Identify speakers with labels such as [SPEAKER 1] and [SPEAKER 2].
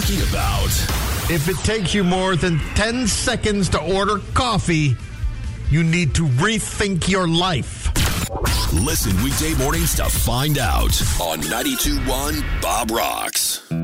[SPEAKER 1] talking about.
[SPEAKER 2] If it takes you more than 10 seconds to order coffee, you need to rethink your life.
[SPEAKER 1] Listen weekday mornings to find out on 92.1 Bob Rocks.